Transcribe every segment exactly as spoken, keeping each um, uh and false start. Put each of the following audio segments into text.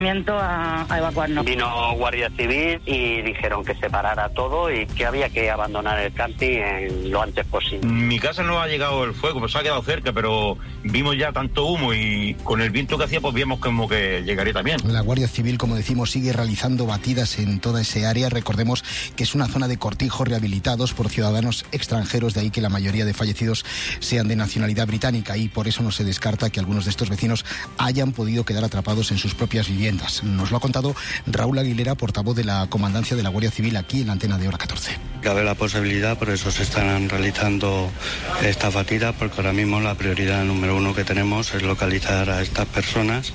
A, a evacuarnos. Vino Guardia Civil y dijeron que se parara todo y que había que abandonar el camping en lo antes posible. Mi casa no ha llegado el fuego, pues ha quedado cerca, pero vimos ya tanto humo y con el viento que hacía pues vimos como que llegaría también. La Guardia Civil, como decimos, sigue realizando batidas en toda ese área. Recordemos que es una zona de cortijos rehabilitados por ciudadanos extranjeros, de ahí que la mayoría de fallecidos sean de nacionalidad británica y por eso no se descarta que algunos de estos vecinos hayan podido quedar atrapados en sus propias viviendas. Nos lo ha contado Raúl Aguilera, portavoz de la Comandancia de la Guardia Civil, aquí en la antena de Hora catorce. Cabe la posibilidad, por eso se están realizando estas batidas, porque ahora mismo la prioridad número uno que tenemos es localizar a estas personas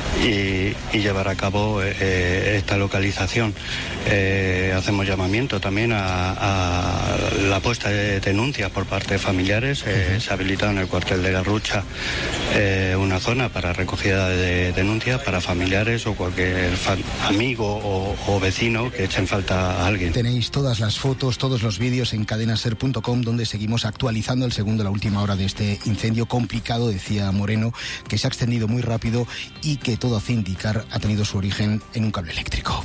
y, y llevar a cabo eh, esta localización. Eh, hacemos llamamiento también a, a la puesta de denuncias por parte de familiares. Eh, uh-huh. Se ha habilitado en el cuartel de Garrucha eh, una zona para recogida de denuncias para familiares o cualquier fan, amigo o, o vecino que echen falta a alguien. Tenéis todas las fotos, todos los vídeos en cadenaser punto com, donde seguimos actualizando el segundo a la última hora de este incendio complicado, decía Moreno, que se ha extendido muy rápido y que todo hace indicar ha tenido su origen en un cable eléctrico.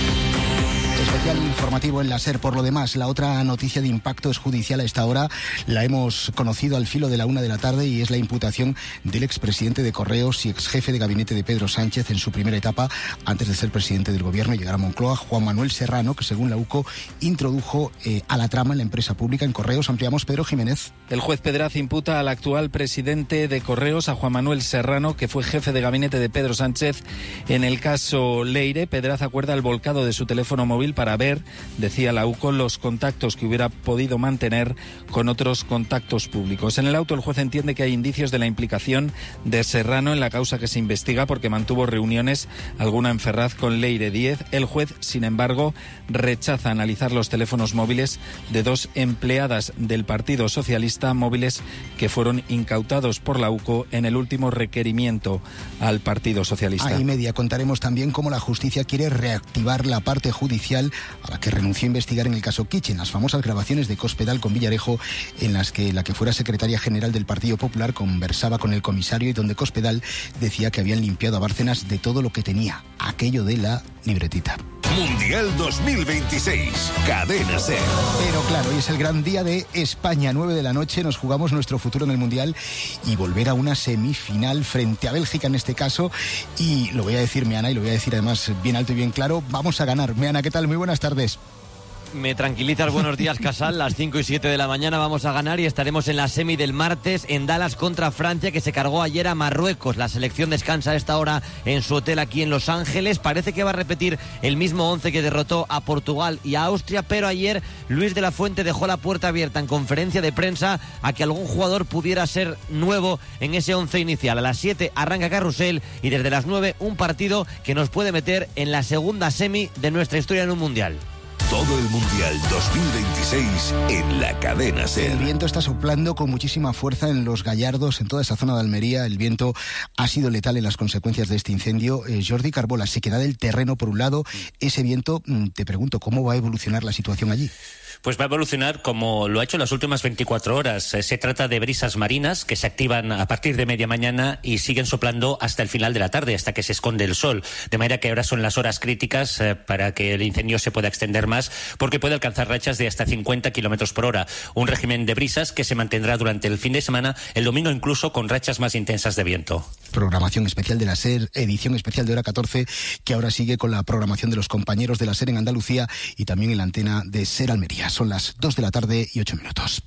Especial informativo en la SER. Por lo demás, la otra noticia de impacto es judicial a esta hora. La hemos conocido al filo de la una de la tarde y es la imputación del expresidente de Correos y exjefe de gabinete de Pedro Sánchez en su primera etapa antes de ser presidente del gobierno y llegar a Moncloa, Juan Manuel Serrano, que según la U C O introdujo eh, a la trama en la empresa pública en Correos. Ampliamos, Pedro Jiménez. El juez Pedraz imputa al actual presidente de Correos, a Juan Manuel Serrano, que fue jefe de gabinete de Pedro Sánchez en el caso Leire. Pedraz acuerda el volcado de su teléfono móvil para ver, decía la U C O, los contactos que hubiera podido mantener con otros contactos públicos. En el auto, el juez entiende que hay indicios de la implicación de Serrano en la causa que se investiga porque mantuvo reuniones, alguna en Ferraz, con Leire Díez. El juez, sin embargo, rechaza analizar los teléfonos móviles de dos empleadas del Partido Socialista, móviles que fueron incautados por la U C O en el último requerimiento al Partido Socialista. A y media contaremos también cómo la justicia quiere reactivar la parte judicial a la que renunció a investigar en el caso Kitchen, las famosas grabaciones de Cospedal con Villarejo, en las que la que fuera secretaria general del Partido Popular conversaba con el comisario y donde Cospedal decía que habían limpiado a Bárcenas de todo lo que tenía, aquello de la libretita. Mundial dos mil veintiséis, Cadena SER. Pero claro, hoy es el gran día de España, nueve de la noche, nos jugamos nuestro futuro en el Mundial y volver a una semifinal frente a Bélgica en este caso, y lo voy a decir, Meana, y lo voy a decir además bien alto y bien claro, vamos a ganar. Meana, ¿qué tal? Muy buenas tardes. Me tranquilizas, buenos días, Casal. Las cinco y siete de la mañana vamos a ganar y estaremos en la semi del martes en Dallas contra Francia, que se cargó ayer a Marruecos. La selección descansa a esta hora en su hotel aquí en Los Ángeles. Parece que va a repetir el mismo once que derrotó a Portugal y a Austria, pero ayer Luis de la Fuente dejó la puerta abierta en conferencia de prensa a que algún jugador pudiera ser nuevo en ese once inicial. A las siete arranca Carrusel y desde las nueve un partido que nos puede meter en la segunda semi de nuestra historia en un Mundial. Todo el Mundial dos mil veintiséis en la Cadena SER. El viento está soplando con muchísima fuerza en Los Gallardos, en toda esa zona de Almería. El viento ha sido letal en las consecuencias de este incendio. Eh, Jordi Carbola, sequedad del terreno por un lado. Ese viento, te pregunto, ¿cómo va a evolucionar la situación allí? Pues va a evolucionar como lo ha hecho en las últimas veinticuatro horas. Se trata de brisas marinas que se activan a partir de media mañana y siguen soplando hasta el final de la tarde, hasta que se esconde el sol. De manera que ahora son las horas críticas eh, para que el incendio se pueda extender más, porque puede alcanzar rachas de hasta cincuenta kilómetros por hora. Un régimen de brisas que se mantendrá durante el fin de semana, el domingo incluso con rachas más intensas de viento. Programación especial de la SER, edición especial de Hora catorce, que ahora sigue con la programación de los compañeros de la SER en Andalucía y también en la antena de SER Almería. Son las dos de la tarde y ocho minutos.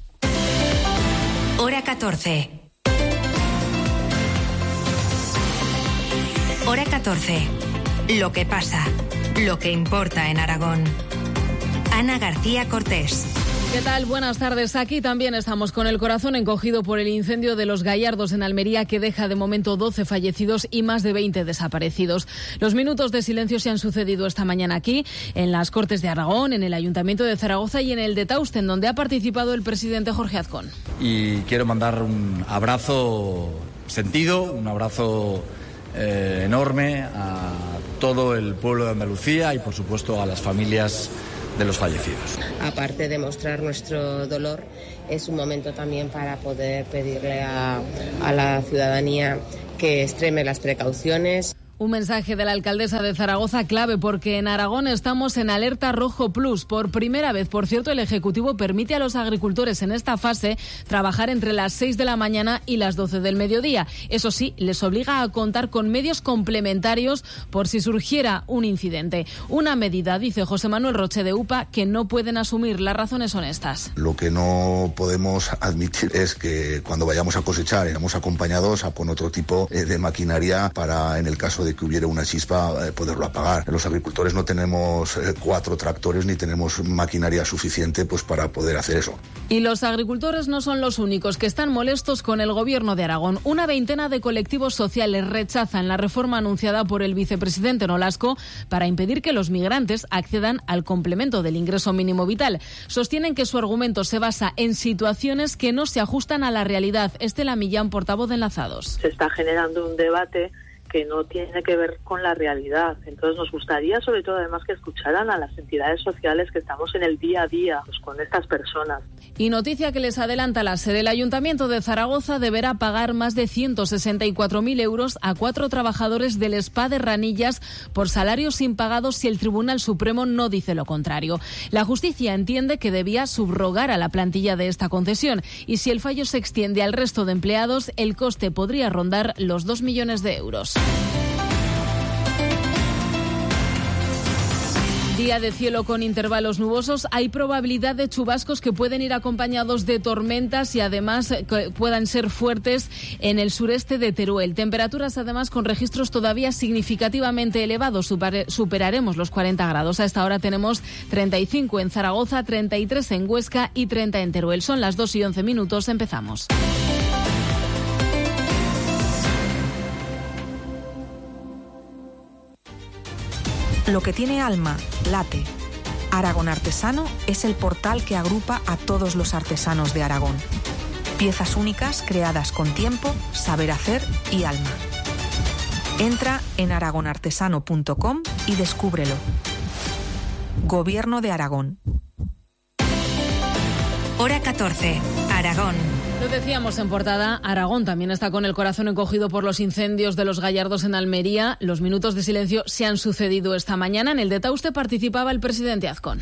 Hora catorce. Hora catorce. Lo que pasa, lo que importa en Aragón. Ana García Cortés. ¿Qué tal? Buenas tardes. Aquí también estamos con el corazón encogido por el incendio de Los Gallardos en Almería, que deja de momento doce fallecidos y más de veinte desaparecidos. Los minutos de silencio se han sucedido esta mañana aquí, en las Cortes de Aragón, en el Ayuntamiento de Zaragoza y en el de Tausten, donde ha participado el presidente Jorge Azcón. Y quiero mandar un abrazo sentido, un abrazo eh, enorme a todo el pueblo de Andalucía y, por supuesto, a las familias de los fallecidos. Aparte de mostrar nuestro dolor, es un momento también para poder pedirle a, a la ciudadanía que extreme las precauciones. Un mensaje de la alcaldesa de Zaragoza clave porque en Aragón estamos en alerta rojo plus. Por primera vez, por cierto, el Ejecutivo permite a los agricultores en esta fase trabajar entre las seis de la mañana y las doce del mediodía. Eso sí, les obliga a contar con medios complementarios por si surgiera un incidente. Una medida, dice José Manuel Roche de U P A, que no pueden asumir. Las razones son estas. Lo que no podemos admitir es que cuando vayamos a cosechar, vayamos acompañados a con otro tipo de maquinaria para, en el caso de que hubiera una chispa, eh, poderlo apagar. Los agricultores no tenemos eh, cuatro tractores ni tenemos maquinaria suficiente pues para poder hacer eso. Y los agricultores no son los únicos que están molestos con el gobierno de Aragón. Una veintena de colectivos sociales rechazan la reforma anunciada por el vicepresidente Nolasco para impedir que los migrantes accedan al complemento del ingreso mínimo vital. Sostienen que su argumento se basa en situaciones que no se ajustan a la realidad. Estela Millán, portavoz de Enlazados. Se está generando un debate que no tiene que ver con la realidad. Entonces nos gustaría sobre todo además que escucharan a las entidades sociales que estamos en el día a día pues, con estas personas. Y noticia que les adelanta la sede. El Ayuntamiento de Zaragoza deberá pagar más de ciento sesenta y cuatro mil euros a cuatro trabajadores del Spa de Ranillas por salarios impagados si el Tribunal Supremo no dice lo contrario. La justicia entiende que debía subrogar a la plantilla de esta concesión y si el fallo se extiende al resto de empleados, el coste podría rondar los dos millones de euros. Día de cielo con intervalos nubosos. Hay probabilidad de chubascos que pueden ir acompañados de tormentas y además que puedan ser fuertes en el sureste de Teruel. Temperaturas además con registros todavía significativamente elevados. Superaremos los cuarenta grados. A esta hora tenemos treinta y cinco en Zaragoza, treinta y tres en Huesca y treinta en Teruel. Son las dos y once minutos. Empezamos. Lo que tiene alma, late. Aragón Artesano es el portal que agrupa a todos los artesanos de Aragón. Piezas únicas creadas con tiempo, saber hacer y alma. Entra en aragón artesano punto com y descúbrelo. Gobierno de Aragón. Hora catorce, Aragón. Lo decíamos en portada, Aragón también está con el corazón encogido por los incendios de los Gallardos en Almería. Los minutos de silencio se han sucedido esta mañana. En el de Tauste participaba el presidente Azcón.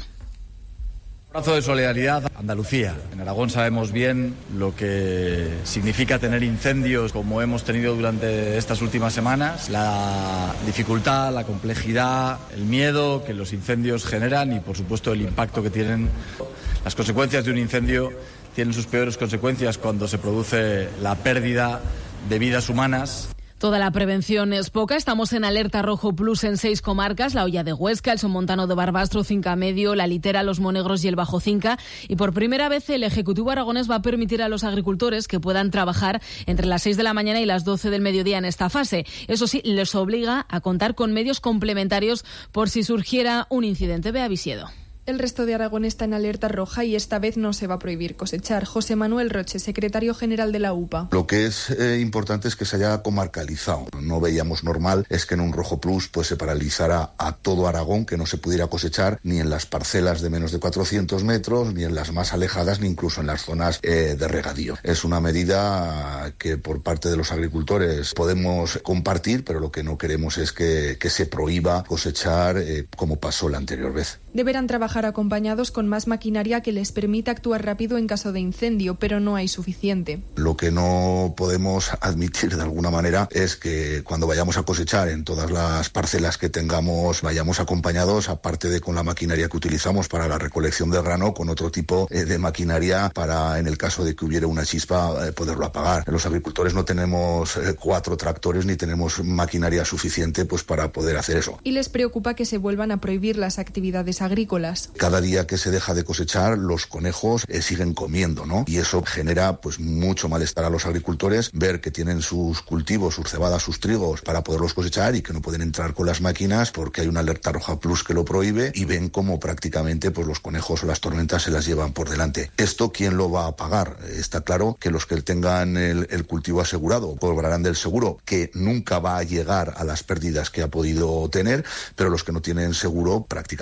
Un abrazo de solidaridad a Andalucía. En Aragón sabemos bien lo que significa tener incendios como hemos tenido durante estas últimas semanas, la dificultad, la complejidad, el miedo que los incendios generan y por supuesto el impacto que tienen. Las consecuencias de un incendio tienen sus peores consecuencias cuando se produce la pérdida de vidas humanas. Toda la prevención es poca. Estamos en alerta rojo plus en seis comarcas: La Hoya de Huesca, el Somontano de Barbastro, Cinca Medio, La Litera, Los Monegros y el Bajo Cinca. Y por primera vez el Ejecutivo aragonés va a permitir a los agricultores que puedan trabajar entre las seis de la mañana y las doce del mediodía en esta fase. Eso sí, les obliga a contar con medios complementarios por si surgiera un incidente. Bea Visiedo. El resto de Aragón está en alerta roja y esta vez no se va a prohibir cosechar. José Manuel Roche, secretario general de la U P A. Lo que es eh, importante es que se haya comarcalizado. No veíamos normal es que en un rojo plus pues se paralizara a todo Aragón, que no se pudiera cosechar ni en las parcelas de menos de cuatrocientos metros, ni en las más alejadas, ni incluso en las zonas eh, de regadío. Es una medida que por parte de los agricultores podemos compartir, pero lo que no queremos es que, que se prohíba cosechar eh, como pasó la anterior vez. Deberán trabajar acompañados con más maquinaria que les permita actuar rápido en caso de incendio, pero no hay suficiente. Lo que no podemos admitir de alguna manera es que cuando vayamos a cosechar en todas las parcelas que tengamos, vayamos acompañados, aparte de con la maquinaria que utilizamos para la recolección del grano, con otro tipo de maquinaria para, en el caso de que hubiera una chispa, poderlo apagar. Los agricultores no tenemos cuatro tractores ni tenemos maquinaria suficiente pues para poder hacer eso. Y les preocupa que se vuelvan a prohibir las actividades agrícolas. Cada día que se deja de cosechar, los conejos eh, siguen comiendo, ¿no? Y eso genera pues mucho malestar a los agricultores, ver que tienen sus cultivos, sus cebadas, sus trigos para poderlos cosechar y que no pueden entrar con las máquinas porque hay una alerta roja plus que lo prohíbe y ven cómo prácticamente pues los conejos o las tormentas se las llevan por delante. ¿Esto quién lo va a pagar? Está claro que los que tengan el, el cultivo asegurado cobrarán del seguro, que nunca va a llegar a las pérdidas que ha podido tener, pero los que no tienen seguro prácticamente van a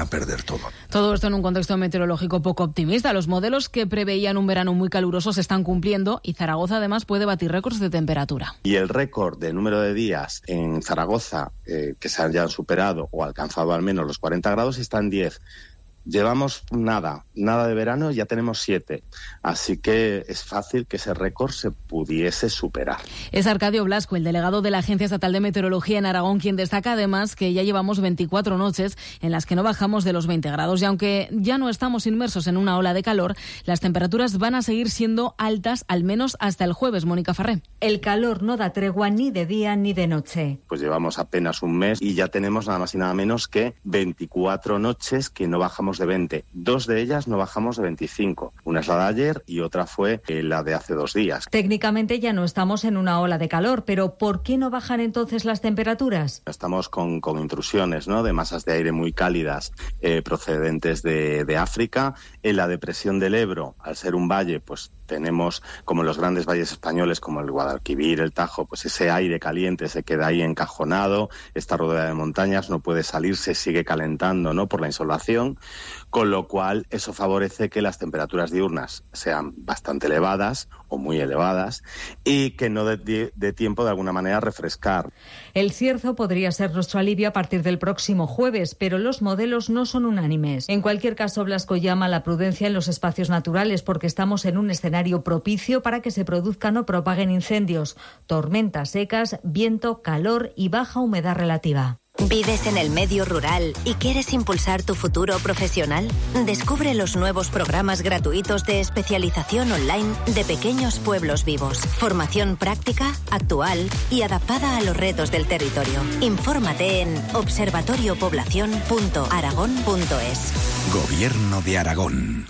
a perder todo. Todo esto en un contexto meteorológico poco optimista. Los modelos que preveían un verano muy caluroso se están cumpliendo y Zaragoza además puede batir récords de temperatura. Y el récord de número de días en Zaragoza eh, que se hayan superado o alcanzado al menos los cuarenta grados está en diez. Llevamos nada, nada de verano, ya tenemos siete. Así que es fácil que ese récord se pudiese superar. Es Arcadio Blasco, el delegado de la Agencia Estatal de Meteorología en Aragón, quien destaca además que ya llevamos veinticuatro noches en las que no bajamos de los veinte grados. Y aunque ya no estamos inmersos en una ola de calor, las temperaturas van a seguir siendo altas al menos hasta el jueves. Mónica Farré. El calor no da tregua ni de día ni de noche. Pues llevamos apenas un mes y ya tenemos nada más y nada menos que veinticuatro noches que no bajamos de veinte. Dos de ellas no bajamos de veinticinco. Una es la de ayer y otra fue eh, la de hace dos días. Técnicamente ya no estamos en una ola de calor, pero ¿por qué no bajan entonces las temperaturas? Estamos con, con intrusiones, ¿no?, de masas de aire muy cálidas eh, procedentes de, de África. En la depresión del Ebro, al ser un valle, pues tenemos, como en los grandes valles españoles, como el Guadalquivir, el Tajo, pues ese aire caliente se queda ahí encajonado, está rodeada de montañas, no puede salir, se sigue calentando, ¿no?, por la insolación, con lo cual eso favorece que las temperaturas diurnas sean bastante elevadas o muy elevadas y que no dé de tiempo de alguna manera a refrescar. El cierzo podría ser nuestro alivio a partir del próximo jueves, pero los modelos no son unánimes. En cualquier caso, Blasco llama a la prudencia en los espacios naturales porque estamos en un escenario propicio para que se produzcan o propaguen incendios, tormentas secas, viento, calor y baja humedad relativa. ¿Vives en el medio rural y quieres impulsar tu futuro profesional? Descubre los nuevos programas gratuitos de especialización online de Pequeños Pueblos Vivos. Formación práctica, actual y adaptada a los retos del territorio. Infórmate en observatorio población punto aragón punto es. Gobierno de Aragón.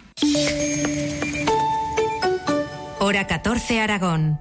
Hora catorce, Aragón.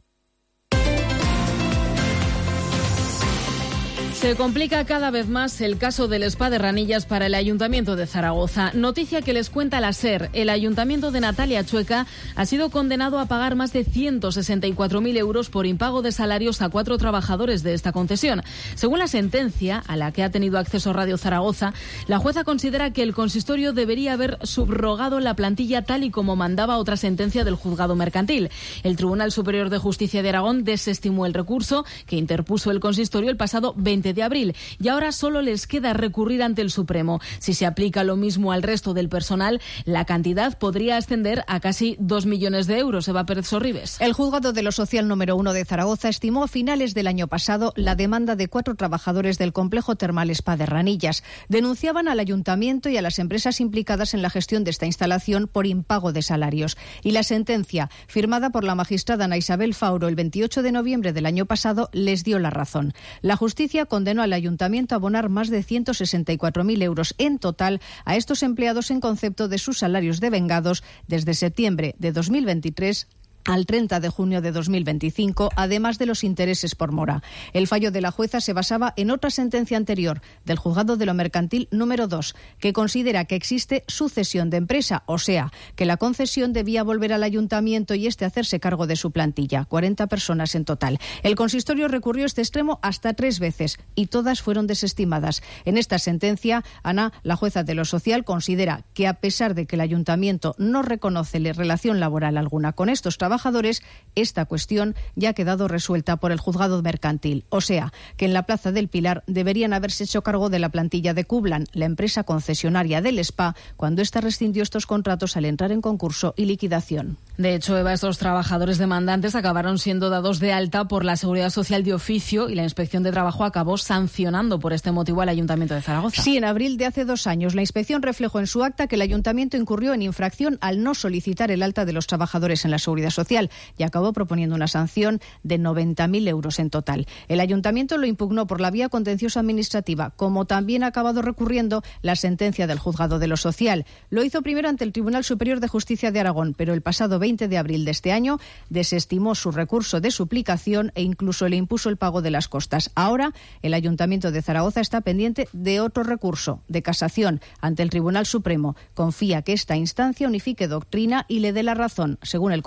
Se complica cada vez más el caso del spa de Ranillas para el Ayuntamiento de Zaragoza. Noticia que les cuenta la SER. El Ayuntamiento de Natalia Chueca ha sido condenado a pagar más de ciento sesenta y cuatro mil euros por impago de salarios a cuatro trabajadores de esta concesión. Según la sentencia, a la que ha tenido acceso Radio Zaragoza, la jueza considera que el consistorio debería haber subrogado la plantilla tal y como mandaba otra sentencia del juzgado mercantil. El Tribunal Superior de Justicia de Aragón desestimó el recurso que interpuso el consistorio el pasado veinte de abril y ahora solo les queda recurrir ante el Supremo. Si se aplica lo mismo al resto del personal, la cantidad podría ascender a casi dos millones de euros. Eva Pérez Sorribes. El juzgado de lo social número uno de Zaragoza estimó a finales del año pasado la demanda de cuatro trabajadores del complejo termal Spa de Ranillas. Denunciaban al ayuntamiento y a las empresas implicadas en la gestión de esta instalación por impago de salarios. Y la sentencia, firmada por la magistrada Ana Isabel Fauro el veintiocho de noviembre del año pasado, les dio la razón. La justicia condenó al ayuntamiento a abonar más de ciento sesenta y cuatro mil euros en total a estos empleados en concepto de sus salarios devengados desde septiembre de dos mil veintitrés al treinta de junio de dos mil veinticinco, además de los intereses por mora. El fallo de la jueza se basaba en otra sentencia anterior del Juzgado de lo Mercantil número dos, que considera que existe sucesión de empresa, o sea, que la concesión debía volver al ayuntamiento y este hacerse cargo de su plantilla, cuarenta personas en total. El consistorio recurrió este extremo hasta tres veces y todas fueron desestimadas. En esta sentencia, Ana, la jueza de lo social, considera que a pesar de que el ayuntamiento no reconoce relación laboral alguna con estos trabajadores, trabajadores, esta cuestión ya ha quedado resuelta por el juzgado mercantil. O sea, que en la Plaza del Pilar deberían haberse hecho cargo de la plantilla de Cublan, la empresa concesionaria del spa, cuando ésta rescindió estos contratos al entrar en concurso y liquidación. De hecho, Eva, estos trabajadores demandantes acabaron siendo dados de alta por la Seguridad Social de oficio y la Inspección de Trabajo acabó sancionando por este motivo al Ayuntamiento de Zaragoza. Sí, en abril de hace dos años, la inspección reflejó en su acta que el Ayuntamiento incurrió en infracción al no solicitar el alta de los trabajadores en la Seguridad Social y acabó proponiendo una sanción de noventa mil euros en total. El Ayuntamiento lo impugnó por la vía contenciosa administrativa, como también ha acabado recurriendo la sentencia del Juzgado de lo Social. Lo hizo primero ante el Tribunal Superior de Justicia de Aragón, pero el pasado veinte de abril de este año desestimó su recurso de suplicación e incluso le impuso el pago de las costas. Ahora, el Ayuntamiento de Zaragoza está pendiente de otro recurso de casación ante el Tribunal Supremo. Confía que esta instancia unifique doctrina y le dé la razón. Según el consistorio,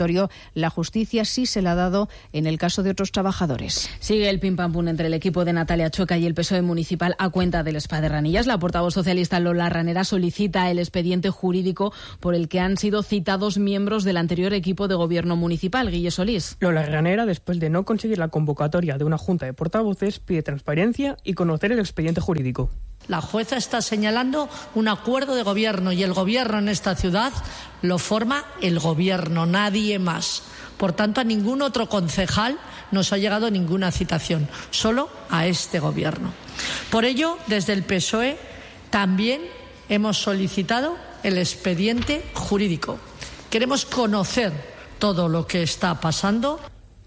compensatorio, la justicia sí se la ha dado en el caso de otros trabajadores. Sigue el pim pam pum entre el equipo de Natalia Chueca y el P S O E municipal a cuenta del Spa de Ranillas. La portavoz socialista Lola Ranera solicita el expediente jurídico por el que han sido citados miembros del anterior equipo de gobierno municipal. Guille Solís. Lola Ranera, después de no conseguir la convocatoria de una junta de portavoces, pide transparencia y conocer el expediente jurídico. La jueza está señalando un acuerdo de gobierno y el gobierno en esta ciudad lo forma el gobierno, nadie más. Por tanto, a ningún otro concejal nos ha llegado ninguna citación, solo a este gobierno. Por ello, desde el P S O E también hemos solicitado el expediente jurídico. Queremos conocer todo lo que está pasando.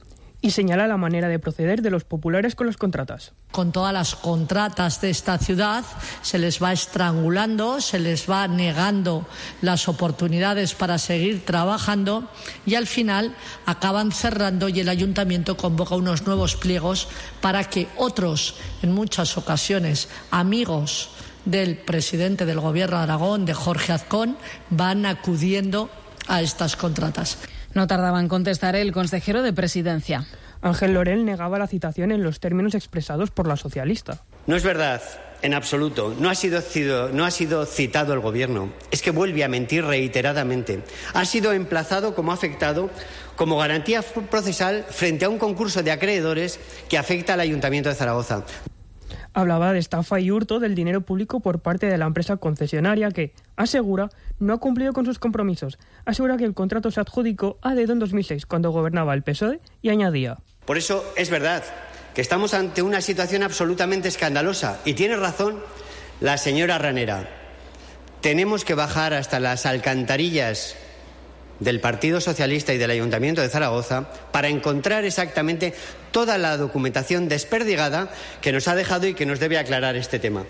Y señala la manera de proceder de los populares con las contratas. Con todas las contratas de esta ciudad se les va estrangulando, se les va negando las oportunidades para seguir trabajando y al final acaban cerrando y el ayuntamiento convoca unos nuevos pliegos para que otros, en muchas ocasiones, amigos del presidente del Gobierno de Aragón, de Jorge Azcón, van acudiendo a estas contratas. No tardaba en contestar el consejero de Presidencia. Ángel Lorel negaba la citación en los términos expresados por la socialista. No es verdad, en absoluto. No ha sido, no ha sido citado el Gobierno. Es que vuelve a mentir reiteradamente. Ha sido emplazado como afectado como garantía procesal frente a un concurso de acreedores que afecta al Ayuntamiento de Zaragoza. Hablaba de estafa y hurto del dinero público por parte de la empresa concesionaria que, asegura, no ha cumplido con sus compromisos. Asegura que el contrato se adjudicó a dedo en dos mil seis, cuando gobernaba el P S O E, y añadía: Por eso es verdad que estamos ante una situación absolutamente escandalosa. Y tiene razón la señora Ranera. Tenemos que bajar hasta las alcantarillas del Partido Socialista y del Ayuntamiento de Zaragoza para encontrar exactamente toda la documentación desperdigada que nos ha dejado y que nos debe aclarar este tema.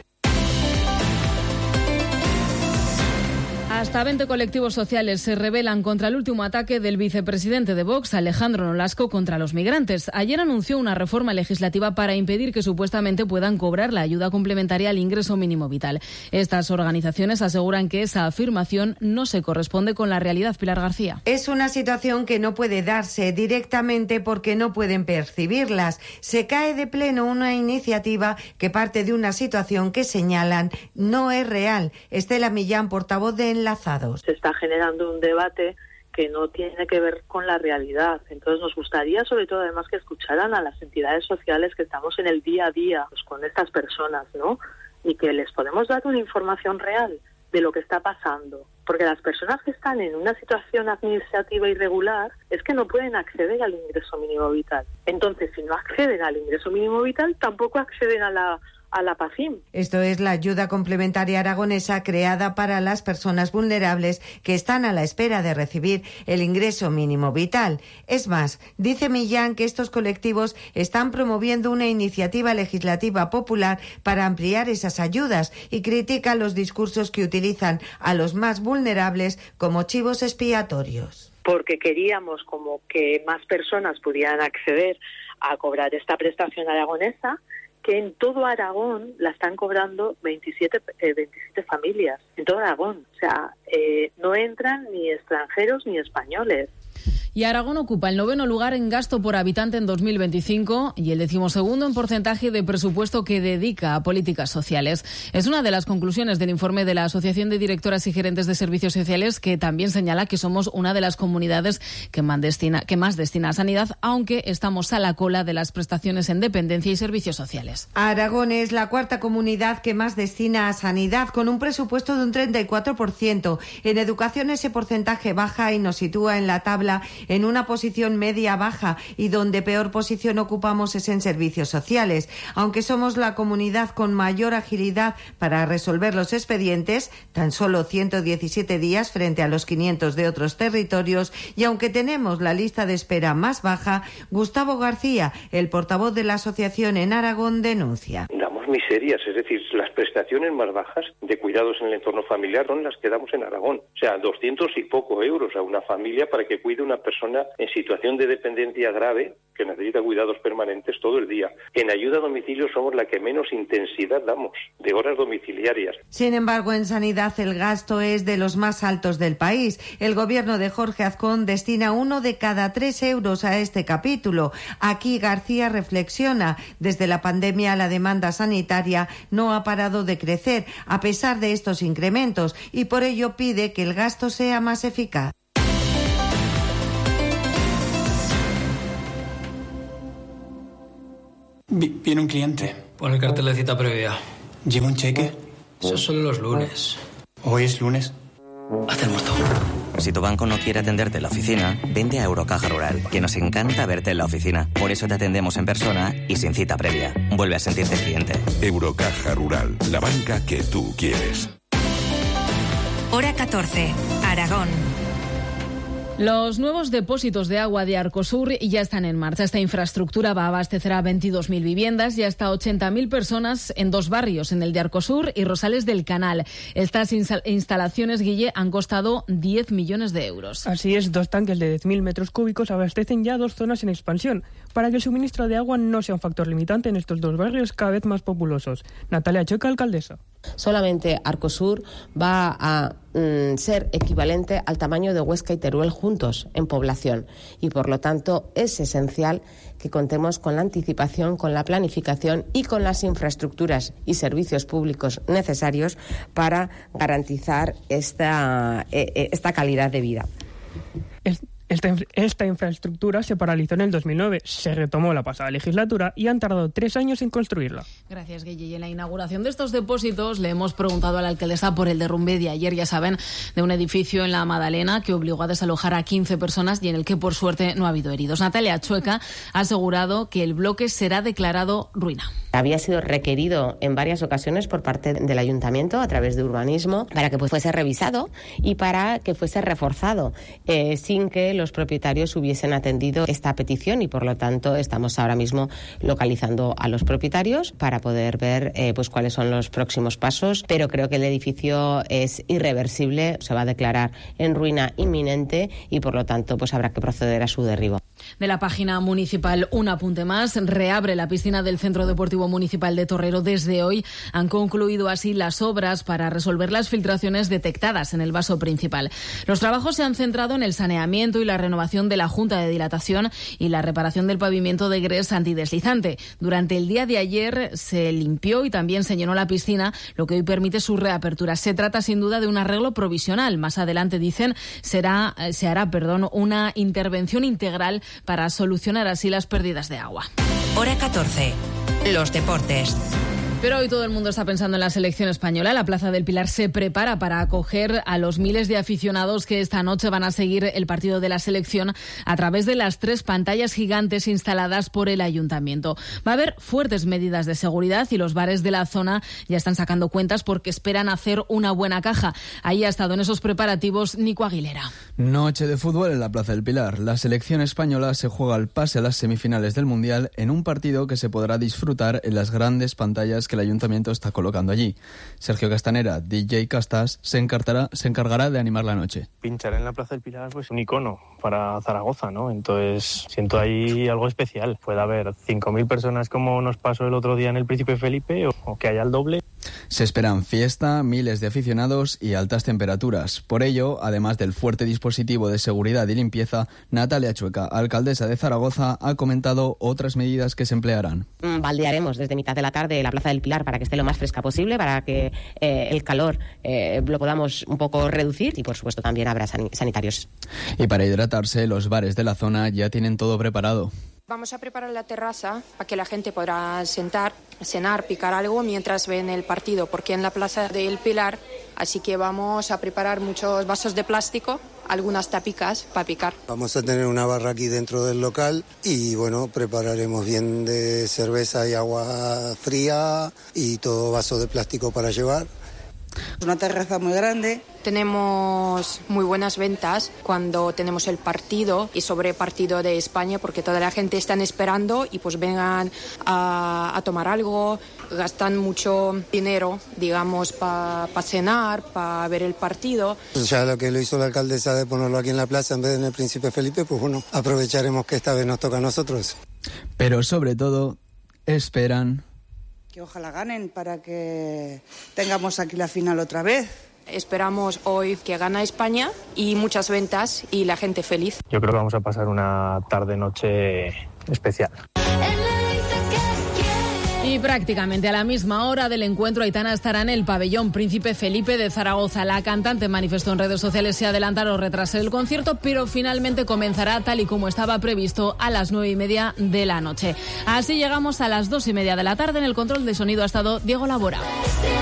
Hasta veinte colectivos sociales se rebelan contra el último ataque del vicepresidente de Vox, Alejandro Nolasco, contra los migrantes. Ayer anunció una reforma legislativa para impedir que supuestamente puedan cobrar la ayuda complementaria al ingreso mínimo vital. Estas organizaciones aseguran que esa afirmación no se corresponde con la realidad. Pilar García. Es una situación que no puede darse directamente porque no pueden percibirlas. Se cae de pleno una iniciativa que parte de una situación que señalan no es real. Estela Millán, portavoz de Enlazados. Se está generando un debate que no tiene que ver con la realidad. Entonces nos gustaría sobre todo además que escucharan a las entidades sociales que estamos en el día a día pues, con estas personas, ¿no? Y que les podemos dar una información real de lo que está pasando. Porque las personas que están en una situación administrativa irregular es que no pueden acceder al ingreso mínimo vital. Entonces, si no acceden al ingreso mínimo vital, tampoco acceden a la a la PACIM. Esto es la ayuda complementaria aragonesa creada para las personas vulnerables que están a la espera de recibir el ingreso mínimo vital. Es más, dice Millán que estos colectivos están promoviendo una iniciativa legislativa popular para ampliar esas ayudas y critica los discursos que utilizan a los más vulnerables como chivos expiatorios. Porque queríamos como que más personas pudieran acceder a cobrar esta prestación aragonesa, que en todo Aragón la están cobrando veintisiete, eh, veintisiete familias, en todo Aragón. O sea, eh, no entran ni extranjeros ni españoles. Y Aragón ocupa el noveno lugar en gasto por habitante en dos mil veinticinco y el decimosegundo en porcentaje de presupuesto que dedica a políticas sociales. Es una de las conclusiones del informe de la Asociación de Directoras y Gerentes de Servicios Sociales, que también señala que somos una de las comunidades que más destina, que más destina a sanidad, aunque estamos a la cola de las prestaciones en dependencia y servicios sociales. Aragón es la cuarta comunidad que más destina a sanidad, con un presupuesto de un treinta y cuatro por ciento. En educación ese porcentaje baja y nos sitúa en la tabla en una posición media-baja, y donde peor posición ocupamos es en servicios sociales. Aunque somos la comunidad con mayor agilidad para resolver los expedientes, tan solo ciento diecisiete días frente a los quinientos de otros territorios, y aunque tenemos la lista de espera más baja, Gustavo García, el portavoz de la asociación en Aragón, denuncia. Damos miserias, es decir, las prestaciones más bajas de cuidados en el entorno familiar son las que damos en Aragón. O sea, doscientos y poco euros a una familia para que cuide una persona en situación de dependencia grave que necesita cuidados permanentes todo el día. En ayuda a domicilio somos la que menos intensidad damos de horas domiciliarias. Sin embargo, en sanidad el gasto es de los más altos del país. El gobierno de Jorge Azcón destina uno de cada tres euros a este capítulo. Aquí García reflexiona. Desde la pandemia la demanda sanitaria no ha parado de crecer a pesar de estos incrementos y por ello pide que el gasto sea más eficaz. Viene un cliente. Pon el cartel de cita previa. ¿Lleva un cheque? Eso es solo los lunes. ¿Hoy es lunes? Haz el muerto. Si tu banco no quiere atenderte en la oficina, vente a Eurocaja Rural, que nos encanta verte en la oficina. Por eso te atendemos en persona y sin cita previa. Vuelve a sentirte cliente. Eurocaja Rural, la banca que tú quieres. Hora catorce, Aragón. Los nuevos depósitos de agua de Arcosur ya están en marcha. Esta infraestructura va a abastecer a veintidós mil viviendas y hasta ochenta mil personas en dos barrios, en el de Arcosur y Rosales del Canal. Estas instalaciones, Guille, han costado diez millones de euros. Así es, dos tanques de diez mil metros cúbicos abastecen ya dos zonas en expansión, para que el suministro de agua no sea un factor limitante en estos dos barrios cada vez más populosos. Natalia Chueca, alcaldesa. Solamente Arcosur va a mm, ser equivalente al tamaño de Huesca y Teruel juntos en población y por lo tanto es esencial que contemos con la anticipación, con la planificación y con las infraestructuras y servicios públicos necesarios para garantizar esta, eh, esta calidad de vida. El... Esta, esta infraestructura se paralizó en el dos mil nueve, se retomó la pasada legislatura y han tardado tres años en construirla. Gracias, Guille. Y en la inauguración de estos depósitos le hemos preguntado a la alcaldesa por el derrumbe de ayer, ya saben, de un edificio en La Madalena que obligó a desalojar a quince personas y en el que, por suerte, no ha habido heridos. Natalia Chueca ha asegurado que el bloque será declarado ruina. Había sido requerido en varias ocasiones por parte del ayuntamiento a través de urbanismo para que pues, fuese revisado y para que fuese reforzado eh, sin que los propietarios hubiesen atendido esta petición y por lo tanto estamos ahora mismo localizando a los propietarios para poder ver eh, pues cuáles son los próximos pasos, pero creo que el edificio es irreversible, se va a declarar en ruina inminente y por lo tanto pues habrá que proceder a su derribo. De la página municipal, un apunte más. Reabre la piscina del Centro Deportivo Municipal de Torrero desde hoy. Han concluido así las obras para resolver las filtraciones detectadas en el vaso principal. Los trabajos se han centrado en el saneamiento y la renovación de la junta de dilatación y la reparación del pavimento de grés antideslizante. Durante el día de ayer se limpió y también se llenó la piscina, lo que hoy permite su reapertura. Se trata sin duda de un arreglo provisional. Más adelante, dicen, será, se hará perdón, una intervención integral para solucionar así las pérdidas de agua. Hora catorce. Los deportes. Pero hoy todo el mundo está pensando en la selección española. La Plaza del Pilar se prepara para acoger a los miles de aficionados que esta noche van a seguir el partido de la selección a través de las tres pantallas gigantes instaladas por el ayuntamiento. Va a haber fuertes medidas de seguridad y los bares de la zona ya están sacando cuentas porque esperan hacer una buena caja. Ahí ha estado en esos preparativos Nico Aguilera. Noche de fútbol en la Plaza del Pilar. La selección española se juega el pase a las semifinales del Mundial en un partido que se podrá disfrutar en las grandes pantallas que el ayuntamiento está colocando allí. Sergio Castanera, D J Castas, se encargará, se encargará de animar la noche. Pinchar en la Plaza del Pilar pues un icono para Zaragoza, ¿no? Entonces siento ahí algo especial. Puede haber cinco mil personas como nos pasó el otro día en el Príncipe Felipe o, o que haya el doble. Se esperan fiesta, miles de aficionados y altas temperaturas. Por ello, además del fuerte dispositivo de seguridad y limpieza, Natalia Chueca, alcaldesa de Zaragoza, ha comentado otras medidas que se emplearán. Baldearemos desde mitad de la tarde la Plaza del Pilar para que esté lo más fresca posible, para que eh, el calor eh, lo podamos un poco reducir y por supuesto también habrá san- sanitarios. Y para hidratarse, los bares de la zona ya tienen todo preparado. Vamos a preparar la terraza para que la gente podrá sentar, cenar, picar algo mientras ven el partido, porque en la Plaza del Pilar, así que vamos a preparar muchos vasos de plástico, algunas tapicas para picar. Vamos a tener una barra aquí dentro del local y bueno, prepararemos bien de cerveza y agua fría y todo vaso de plástico para llevar. Una terraza muy grande. Tenemos muy buenas ventas cuando tenemos el partido y sobre partido de España, porque toda la gente está esperando y pues vengan a, a tomar algo, gastan mucho dinero, digamos, para pa cenar, para ver el partido. Ya lo que lo hizo la alcaldesa de ponerlo aquí en la plaza en vez de en el Príncipe Felipe, pues bueno, aprovecharemos que esta vez nos toca a nosotros. Pero sobre todo, esperan que ojalá ganen para que tengamos aquí la final otra vez. Esperamos hoy que gana España y muchas ventas y la gente feliz. Yo creo que vamos a pasar una tarde-noche especial. Y prácticamente a la misma hora del encuentro, Aitana estará en el pabellón Príncipe Felipe de Zaragoza. La cantante manifestó en redes sociales si adelantar o retrasar el concierto, pero finalmente comenzará tal y como estaba previsto a las nueve y media de la noche. Así llegamos a las dos y media de la tarde. En el control de sonido ha estado Diego Labora.